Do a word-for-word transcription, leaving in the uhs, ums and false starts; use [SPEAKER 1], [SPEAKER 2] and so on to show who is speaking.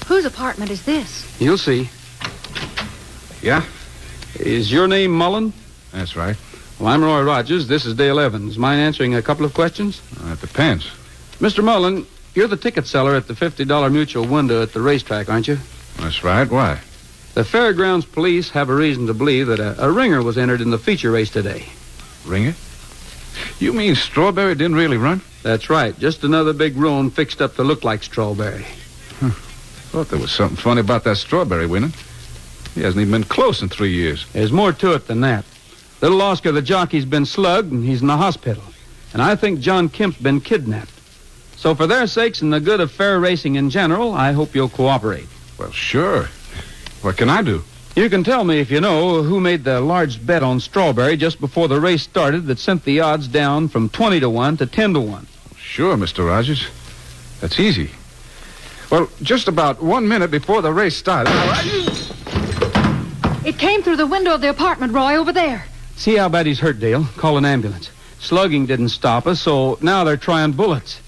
[SPEAKER 1] Whose apartment is this?
[SPEAKER 2] You'll see.
[SPEAKER 3] Yeah?
[SPEAKER 2] Is your name Mullen?
[SPEAKER 3] That's right.
[SPEAKER 2] Well, I'm Roy Rogers. This is Dale Evans. Mind answering a couple of questions?
[SPEAKER 3] Uh, it depends.
[SPEAKER 2] Mister Mullen, you're the ticket seller at the fifty dollar Mutual window at the racetrack, aren't you?
[SPEAKER 3] That's right. Why?
[SPEAKER 2] The fairgrounds police have a reason to believe that a, a ringer was entered in the feature race today.
[SPEAKER 3] Ringer? You mean Strawberry didn't really run?
[SPEAKER 2] That's right. Just another big roan fixed up to look like Strawberry.
[SPEAKER 3] Huh. Thought there was something funny about that Strawberry winning. He hasn't even been close in three years.
[SPEAKER 2] There's more to it than that. Little Oscar the jockey's been slugged, and he's in the hospital. And I think John Kemp's been kidnapped. So for their sakes and the good of fair racing in general, I hope you'll cooperate.
[SPEAKER 3] Well, sure. What can I do?
[SPEAKER 2] You can tell me, if you know, who made the large bet on Strawberry just before the race started that sent the odds down from twenty to one to ten to one.
[SPEAKER 3] Sure, Mister Rogers. That's easy. Well, just about one minute before the race started...
[SPEAKER 1] It came through the window of the apartment, Roy, over there.
[SPEAKER 2] See how bad he's hurt, Dale. Call an ambulance. Slugging didn't stop us, so now they're trying bullets.